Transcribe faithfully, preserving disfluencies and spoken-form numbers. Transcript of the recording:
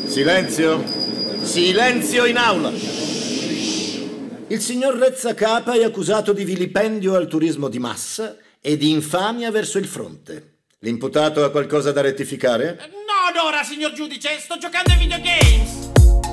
Silenzio. Silenzio in aula. Il signor Rezza Capa è accusato di vilipendio al turismo di massa e di infamia verso il fronte. L'imputato ha qualcosa da rettificare? Non ora, signor giudice, sto giocando ai videogames.